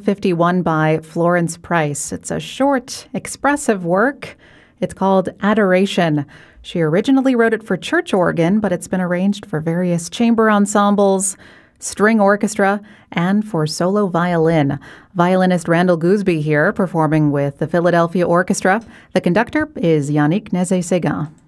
1951 by Florence Price. It's a short, expressive work. It's called Adoration. She originally wrote it for church organ, but it's been arranged for various chamber ensembles, string orchestra, and for solo violin. Violinist Randall Gooseby here, performing with the Philadelphia Orchestra. The conductor is Yannick Nézet-Séguin.